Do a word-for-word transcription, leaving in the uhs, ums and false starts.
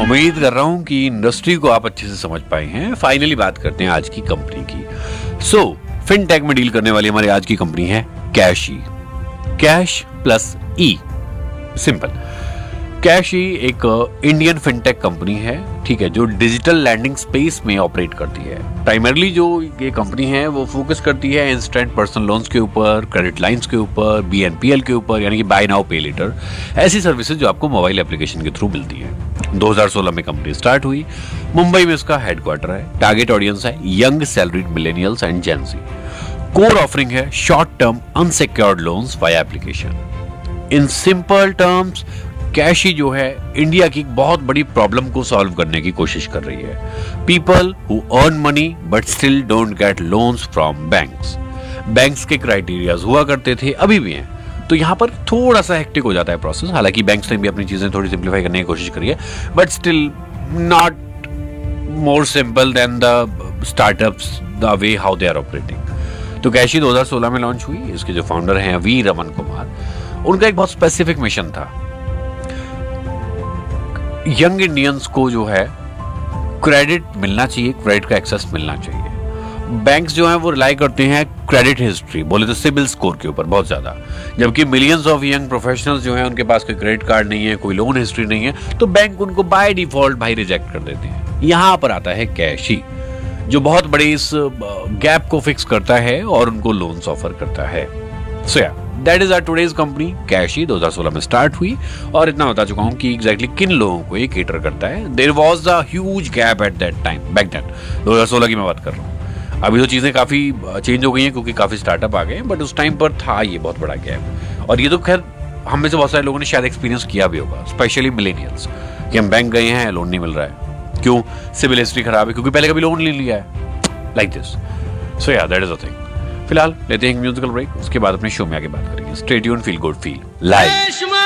उम्मीद कर रहा हूं कि इंडस्ट्री को आप अच्छे से समझ पाए हैं। फाइनली बात करते हैं आज की कंपनी की। सो फिनटेक में डील करने वाली हमारी आज की कंपनी है कैशी। कैश प्लस ई, सिंपल। कैशी एक इंडियन फिनटेक कंपनी है, ठीक है, जो डिजिटल लैंडिंग स्पेस में ऑपरेट करती है। प्राइमरली जो ये कंपनी है वो फोकस करती है इंस्टेंट पर्सनल लोन्स के ऊपर, क्रेडिट लाइंस के ऊपर, बी एन पी एल के ऊपर, यानी कि बाय नाउ पे लेटर, ऐसी सर्विसेज जो आपको मोबाइल एप्लीकेशन के थ्रू मिलती है। दो हज़ार सोलह में कंपनी स्टार्ट हुई। मुंबई में इसका हेडक्वार्टर है। टारगेट ऑडियंस है young salaried millennials and gen Zee. Core offering है short term unsecured loans via application. In simple terms कैशी जो है इंडिया की बहुत बड़ी प्रॉब्लम को सॉल्व करने की कोशिश कर रही है। People who earn money but still don't get loans from banks. Banks के क्राइटेरियाज हुआ करते थे, अभी भी हैं, तो यहां पर थोड़ा सा हेक्टिक हो जाता है प्रोसेस। हालांकि बैंक्स ने भी अपनी चीजें थोड़ी सिंप्लीफाई करने की कोशिश करी है, but still not more simple then the startups, the way how they are operating. तो कैशी दो हज़ार सोलह में लॉन्च हुई। इसके जो फाउंडर हैं वी रमन कुमार, उनका एक बहुत स्पेसिफिक मिशन था। यंग इंडियंस को जो है क्रेडिट मिलना चाहिए, क्रेडिट का एक्सेस मिलना चाहिए। बैंक्स जो हैं वो रिलाई करते हैं क्रेडिट हिस्ट्री, बोले तो सिबिल स्कोर के ऊपर बहुत ज्यादा, जबकि मिलियंस ऑफ यंग प्रोफेशनल्स जो हैं उनके पास कोई क्रेडिट कार्ड नहीं है, कोई लोन हिस्ट्री नहीं है, तो बैंक उनको बाय डिफॉल्ट भाई रिजेक्ट कर देते हैं। यहां पर आता है कैशी, जो बहुत बड़े इस गैप को फिक्स करता है और उनको लोन्स ऑफर करता है। सो या that is our today's company कैशी। दो हज़ार सोलह में स्टार्ट हुई और इतना बता चुका हूं कि एग्जैक्टली किन लोगों को ये केटर करता है। There was a huge gap at that time, back then दो हज़ार सोलह की मैं बात कर रहा हूं। अभी तो चीजें काफी चेंज हो गई हैं क्योंकि काफी स्टार्टअप आ गए, बट उस टाइम पर था ये बहुत बड़ा गैप। और ये तो खैर हम में से बहुत सारे लोगों ने शायद एक्सपीरियंस किया भी होगा, स्पेशली मिलेनियल्स, कि हम बैंक गए हैं, लोन नहीं मिल रहा है। क्यों? सिविल हिस्ट्री खराब है, क्योंकि पहले कभी लोन ले लिया है, लाइक दिस। सो या दैट इज अ थिंग। फिलहाल लेते हैं एक म्यूजिकल ब्रेक, उसके बाद अपने शो में आगे बात करेंगे। Stay tuned, feel good, feel live.